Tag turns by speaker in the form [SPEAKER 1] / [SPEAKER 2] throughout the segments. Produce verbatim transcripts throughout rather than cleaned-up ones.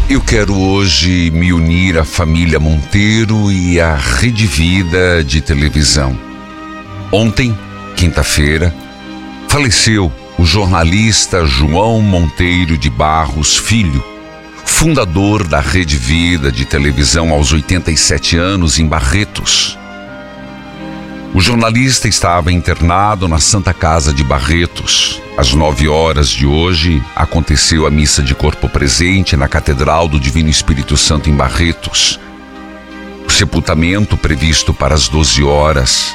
[SPEAKER 1] Eu quero hoje me unir à família Monteiro e à Rede Vida de televisão. Ontem, quinta-feira, faleceu o jornalista João Monteiro de Barros Filho, fundador da Rede Vida de televisão aos oitenta e sete anos em Barretos. O jornalista estava internado na Santa Casa de Barretos. Às nove horas de hoje, aconteceu a missa de corpo presente na Catedral do Divino Espírito Santo em Barretos. O sepultamento previsto para as doze horas.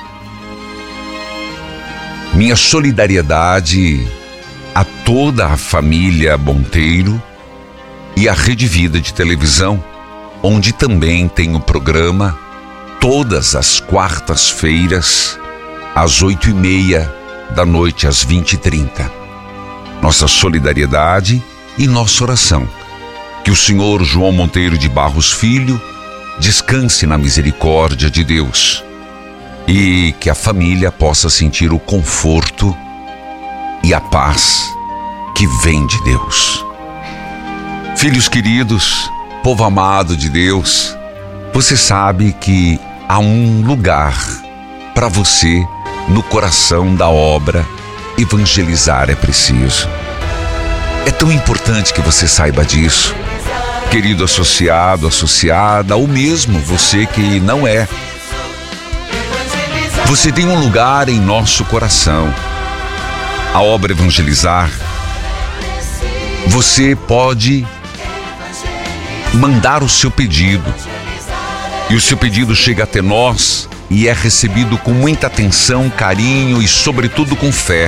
[SPEAKER 1] Minha solidariedade a toda a família Monteiro e a Rede Vida de televisão, onde também tem o programa todas as quartas-feiras, às oito e meia da noite, às vinte e trinta. Nossa solidariedade e nossa oração. Que o senhor João Monteiro de Barros Filho descanse na misericórdia de Deus e que a família possa sentir o conforto e a paz que vem de Deus. Filhos queridos, povo amado de Deus, você sabe que há um lugar para você no coração da obra Evangelizar é Preciso. É tão importante que você saiba disso, querido associado, associada, ou mesmo você que não é. Você tem um lugar em nosso coração. A obra Evangelizar, você pode mandar o seu pedido. E o seu pedido chega até nós e é recebido com muita atenção, carinho e, sobretudo, com fé.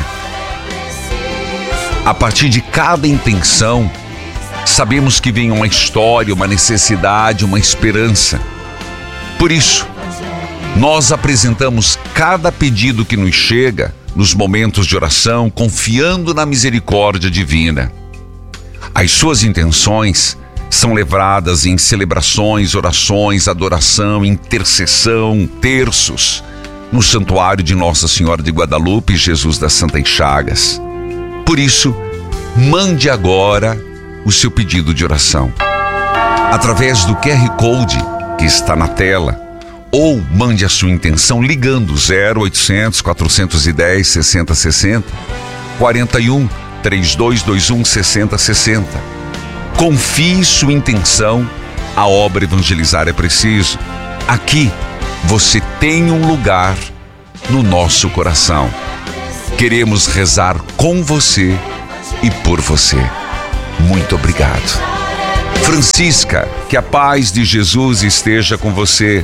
[SPEAKER 1] A partir de cada intenção, sabemos que vem uma história, uma necessidade, uma esperança. Por isso, nós apresentamos cada pedido que nos chega nos momentos de oração, confiando na misericórdia divina. As suas intenções são levadas em celebrações, orações, adoração, intercessão, terços, no santuário de Nossa Senhora de Guadalupe e Jesus das Santas Chagas. Por isso, mande agora o seu pedido de oração, através do Q R Code que está na tela, ou mande a sua intenção ligando zero oitocentos, quatrocentos e dez, sessenta sessenta, quarenta e um, trinta e dois vinte e um, sessenta sessenta. Confie sua intenção, a obra Evangelizar é Preciso. Aqui você tem um lugar no nosso coração. Queremos rezar com você e por você. Muito obrigado. Francisca, que a paz de Jesus esteja com você.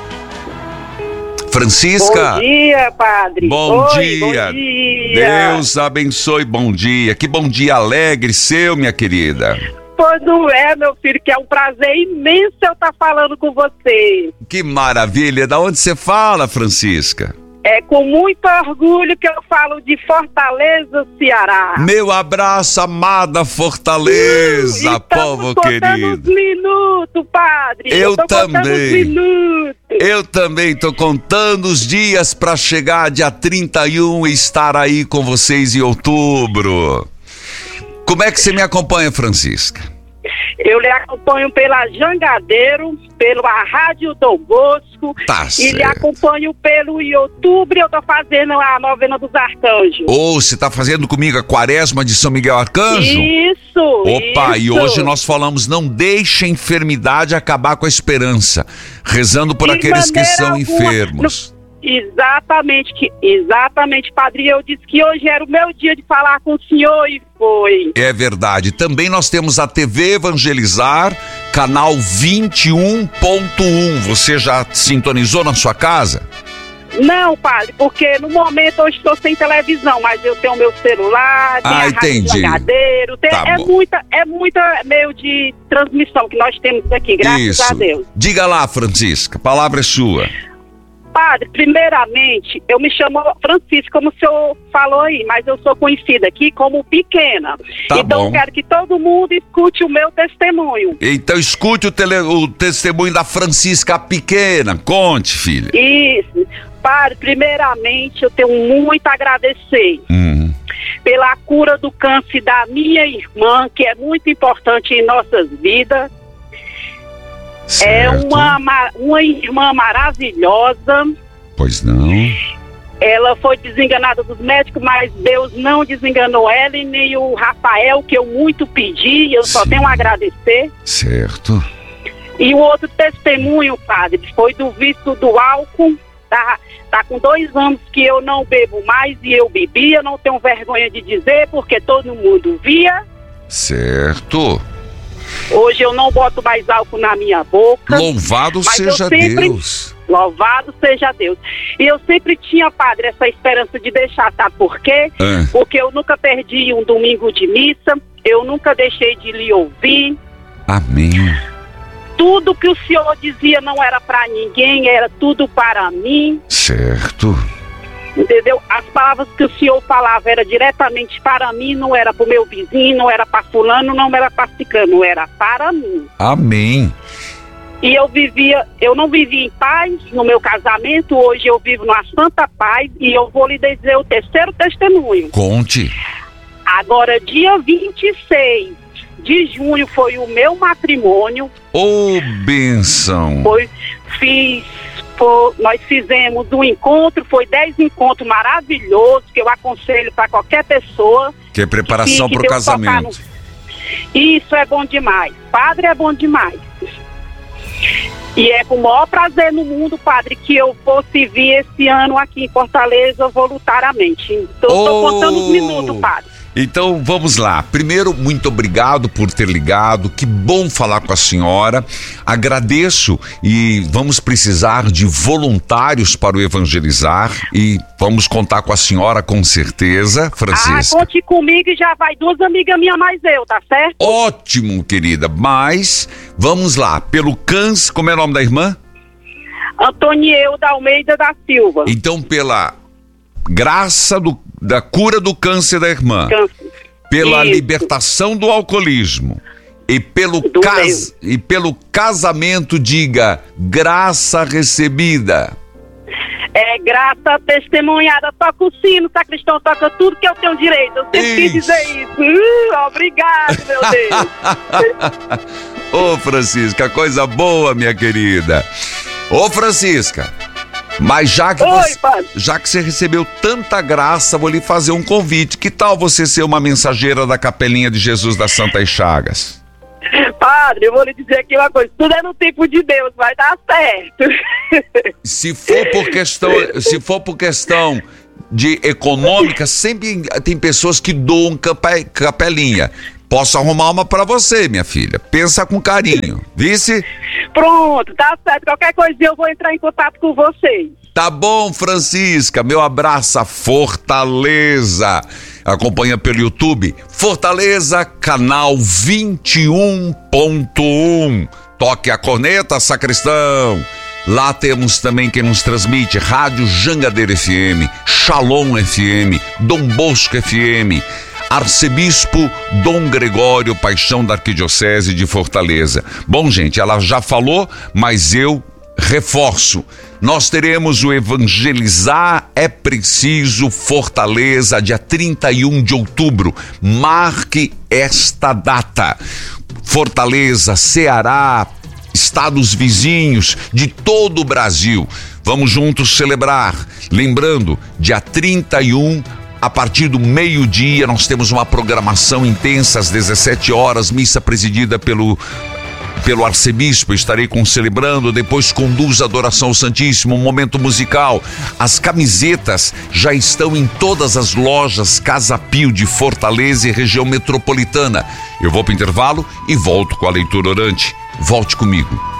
[SPEAKER 1] Francisca.
[SPEAKER 2] Bom dia, padre.
[SPEAKER 1] Bom,
[SPEAKER 2] Oi,
[SPEAKER 1] dia.
[SPEAKER 2] bom dia.
[SPEAKER 1] Deus abençoe, bom dia. Que bom dia alegre seu, minha querida.
[SPEAKER 2] Pois não é, meu filho, que é um prazer imenso eu estar falando com você.
[SPEAKER 1] Que maravilha. Da onde você fala, Francisca?
[SPEAKER 2] É com muito orgulho que eu falo de Fortaleza, Ceará.
[SPEAKER 1] Meu abraço, amada Fortaleza,
[SPEAKER 2] uh,
[SPEAKER 1] povo querido.
[SPEAKER 2] Os minutos, padre.
[SPEAKER 1] Eu,
[SPEAKER 2] eu tô
[SPEAKER 1] também.
[SPEAKER 2] Os minutos.
[SPEAKER 1] Eu também tô contando os dias para chegar dia trinta e um e estar aí com vocês em outubro. Como é que você me acompanha, Francisca?
[SPEAKER 2] Eu lhe acompanho pela Jangadeiro, pela Rádio Dom Bosco,
[SPEAKER 1] tá
[SPEAKER 2] e
[SPEAKER 1] certo.
[SPEAKER 2] lhe acompanho pelo YouTube. Eu tô fazendo a novena dos arcanjos.
[SPEAKER 1] Ou oh, você tá fazendo comigo a quaresma de São Miguel Arcanjo?
[SPEAKER 2] Isso,
[SPEAKER 1] Opa,
[SPEAKER 2] isso.
[SPEAKER 1] E hoje nós falamos, não deixe a enfermidade acabar com a esperança, rezando por
[SPEAKER 2] De
[SPEAKER 1] aqueles que são
[SPEAKER 2] alguma,
[SPEAKER 1] enfermos.
[SPEAKER 2] No... Exatamente, que, exatamente, padre. Eu disse que hoje era o meu dia de falar com o senhor e foi.
[SPEAKER 1] É verdade. Também nós temos a T V Evangelizar, canal vinte e um ponto um. Você já sintonizou na sua casa?
[SPEAKER 2] Não, padre, porque no momento eu estou sem televisão, mas eu tenho meu celular, tenho
[SPEAKER 1] ah,
[SPEAKER 2] a
[SPEAKER 1] entendi.
[SPEAKER 2] Rádio tem,
[SPEAKER 1] tá
[SPEAKER 2] é
[SPEAKER 1] bom.
[SPEAKER 2] muita, é muita meio de transmissão que nós temos aqui, graças
[SPEAKER 1] Isso.
[SPEAKER 2] a Deus.
[SPEAKER 1] Diga lá, Francisca, a palavra é sua.
[SPEAKER 2] Padre, primeiramente, eu me chamo Francisca, como o senhor falou aí, mas eu sou conhecida aqui como Pequena.
[SPEAKER 1] Tá
[SPEAKER 2] então,
[SPEAKER 1] bom.
[SPEAKER 2] eu quero que todo mundo escute o meu testemunho.
[SPEAKER 1] Então, escute o, tele, o testemunho da Francisca Pequena. Conte, filha.
[SPEAKER 2] Isso. Padre, primeiramente, eu tenho muito a agradecer
[SPEAKER 1] Uhum.
[SPEAKER 2] pela cura do câncer da minha irmã, que é muito importante em nossas vidas.
[SPEAKER 1] Certo.
[SPEAKER 2] É uma, ma- uma irmã maravilhosa.
[SPEAKER 1] Pois não.
[SPEAKER 2] Ela foi desenganada dos médicos, mas Deus não desenganou ela e nem o Rafael, que eu muito pedi, eu só
[SPEAKER 1] Sim.
[SPEAKER 2] tenho a agradecer.
[SPEAKER 1] Certo.
[SPEAKER 2] E o outro testemunho, padre, foi do vício do álcool. Tá, tá com dois anos que eu não bebo mais e eu bebia, não tenho vergonha de dizer, porque todo mundo via.
[SPEAKER 1] Certo.
[SPEAKER 2] Hoje eu não boto mais álcool na minha boca.
[SPEAKER 1] Louvado
[SPEAKER 2] mas eu
[SPEAKER 1] seja
[SPEAKER 2] sempre-
[SPEAKER 1] Deus.
[SPEAKER 2] Louvado seja Deus. E eu sempre tinha, padre, essa esperança de deixar, sabe por quê?
[SPEAKER 1] Ah,
[SPEAKER 2] Porque eu nunca perdi um domingo de missa, eu nunca deixei de lhe ouvir.
[SPEAKER 1] amém.
[SPEAKER 2] Tudo que o senhor dizia não era para ninguém, era tudo para mim,
[SPEAKER 1] Certo.
[SPEAKER 2] entendeu? As palavras que o senhor falava era diretamente para mim, não era para o meu vizinho, não era para fulano, não era para ciclano, era para mim.
[SPEAKER 1] Amém.
[SPEAKER 2] E eu vivia, eu não vivia em paz no meu casamento, hoje eu vivo numa santa paz e eu vou lhe dizer o terceiro testemunho.
[SPEAKER 1] Conte.
[SPEAKER 2] Agora, dia vinte e seis de junho foi o meu matrimônio,
[SPEAKER 1] Ô, bênção.
[SPEAKER 2] foi, fiz, foi, nós fizemos um encontro, foi dez encontros maravilhosos que eu aconselho para qualquer pessoa.
[SPEAKER 1] Que é preparação
[SPEAKER 2] que
[SPEAKER 1] para o
[SPEAKER 2] Deus tocar
[SPEAKER 1] casamento.
[SPEAKER 2] no- Isso é bom demais. Padre, é bom demais. E é com o maior prazer no mundo, padre, que eu fosse vir esse ano aqui em Fortaleza voluntariamente. Então, estou
[SPEAKER 1] Oh!
[SPEAKER 2] contando os minutos, padre.
[SPEAKER 1] Então vamos lá. Primeiro, muito obrigado por ter ligado. Que bom falar com a senhora. Agradeço e vamos precisar de voluntários para o evangelizar e vamos contar com a senhora com certeza,
[SPEAKER 2] Ah,
[SPEAKER 1] Francisca.
[SPEAKER 2] conte comigo e já vai duas amigas minhas mais eu, tá certo?
[SPEAKER 1] Ótimo, querida. Mas vamos lá. Pelo câncer, como é o nome da irmã?
[SPEAKER 2] Antoniel da Almeida da Silva.
[SPEAKER 1] Então, pela graça do, da cura do câncer da irmã,
[SPEAKER 2] Câncer.
[SPEAKER 1] pela
[SPEAKER 2] Isso.
[SPEAKER 1] libertação do alcoolismo e pelo,
[SPEAKER 2] Do
[SPEAKER 1] cas, e pelo casamento, diga, graça recebida.
[SPEAKER 2] É graça testemunhada, toca o sino, sacristão, toca tudo que eu tenho direito. Eu sempre quis
[SPEAKER 1] Isso.
[SPEAKER 2] dizer isso. Uh, obrigado, meu Deus.
[SPEAKER 1] Ô, Francisca, coisa boa, minha querida. Ô, Francisca, mas já que,
[SPEAKER 2] Oi,
[SPEAKER 1] você,
[SPEAKER 2] padre.
[SPEAKER 1] já que você recebeu tanta graça, vou lhe fazer um convite. Que tal você ser uma mensageira da Capelinha de Jesus das Santas Chagas?
[SPEAKER 2] Padre, eu vou lhe dizer aqui uma coisa. Tudo é no tempo de Deus, vai dar certo.
[SPEAKER 1] Se for por questão, se for por questão de econômica, sempre tem pessoas que doam cape- capelinha. Posso arrumar uma pra você, minha filha. Pensa com carinho. Vice?
[SPEAKER 2] Pronto, tá certo. Qualquer coisinha eu vou entrar em contato com vocês.
[SPEAKER 1] Tá bom, Francisca. Meu abraço a Fortaleza. Acompanha pelo YouTube. Fortaleza, canal vinte e um ponto um. Toque a corneta, sacristão. Lá temos também quem nos transmite: Rádio Jangadeiro F M, Shalom F M, Dom Bosco F M, Arcebispo Dom Gregório Paixão da Arquidiocese de Fortaleza. Bom, gente, ela já falou, mas eu reforço. Nós teremos o Evangelizar é Preciso Fortaleza, dia trinta e um de outubro. Marque esta data. Fortaleza, Ceará, estados vizinhos de todo o Brasil. Vamos juntos celebrar. Lembrando, dia trinta e um, a partir do meio-dia, nós temos uma programação intensa às dezessete horas, missa presidida pelo pelo arcebispo. Estarei concelebrando, depois conduz a adoração ao Santíssimo, um momento musical. As camisetas já estão em todas as lojas Casa Pio de Fortaleza e região metropolitana. Eu vou para o intervalo e volto com a leitura orante. Volte comigo.